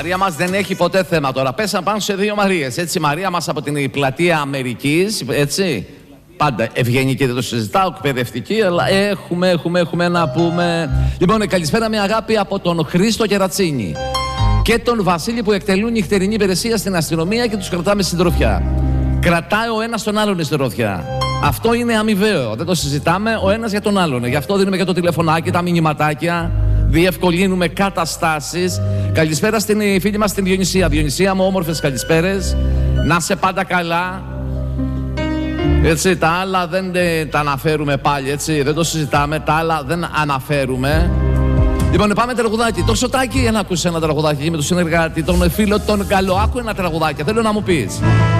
Μαρία μας δεν έχει ποτέ θέμα τώρα. Πέσαν πάνω σε δύο Μαρίες. Έτσι, η Μαρία μας από την πλατεία Αμερικής, έτσι. Πάντα ευγενική, δεν το συζητάω, εκπαιδευτική, αλλά έχουμε να πούμε. Λοιπόν, καλησπέρα με αγάπη από τον Χρήστο Κερατσίνη και τον Βασίλη που εκτελούν νυχτερινή υπηρεσία στην αστυνομία και τους κρατάμε συντροφιά. Κρατάει ο ένας τον άλλον συντροφιά. Αυτό είναι αμοιβαίο, δεν το συζητάμε ο ένας για τον άλλον. Γι' αυτό δίνουμε και το τηλεφωνάκι, τα μηνυματάκια, διευκολύνουμε καταστάσεις. Καλησπέρα στην φίλη μας την Διονυσία. Διονυσία μου, όμορφες καλησπέρες. Να σε πάντα καλά. Έτσι, τα άλλα δεν τα αναφέρουμε πάλι, έτσι, δεν το συζητάμε, τα άλλα δεν αναφέρουμε. Λοιπόν, πάμε τραγουδάκι. Το Σωτάκι, να ακούσει ένα τραγουδάκι με τον συνεργάτη, τον φίλο τον Καλό. Άκου ένα τραγουδάκι, θέλω να μου πεις.